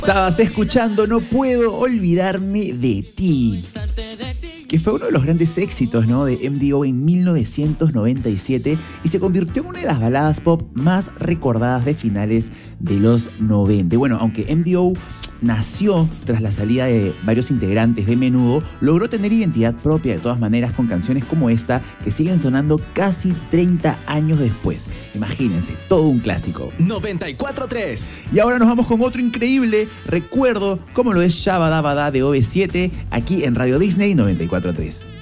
Estabas escuchando No Puedo Olvidarme de Ti, que fue uno de los grandes éxitos, ¿no?, de MDO en 1997 y se convirtió en una de las baladas pop más recordadas de finales de los 90. Bueno, aunque MDO nació tras la salida de varios integrantes de Menudo, logró tener identidad propia de todas maneras con canciones como esta que siguen sonando casi 30 años después. Imagínense, todo un clásico. 94.3. Y ahora nos vamos con otro increíble recuerdo como lo es Shabba Dabba Da de OV7 aquí en Radio Disney 94.3.